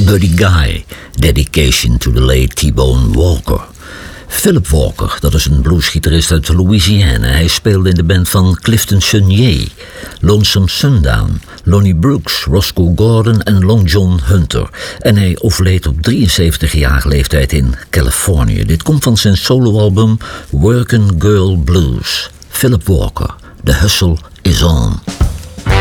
Buddy Guy, dedication to the late T-Bone Walker. Philip Walker, dat is een bluesgitarist uit Louisiana. Hij speelde in de band van Clifton Chenier, Lonesome Sundown, Lonnie Brooks, Roscoe Gordon en Long John Hunter. En hij overleed op 73-jarige leeftijd in Californië. Dit komt van zijn soloalbum Workin' Girl Blues. Philip Walker, The Hustle is On.